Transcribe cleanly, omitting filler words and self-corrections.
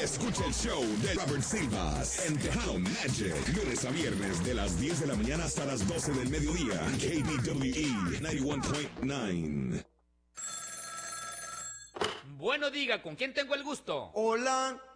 Escucha el show de Robert Silvas en Tejano Magic. Lunes a viernes de las 10 de la mañana hasta las 12 del mediodía. KBWE 91.9. Bueno, diga, ¿con quién tengo el gusto? Hola,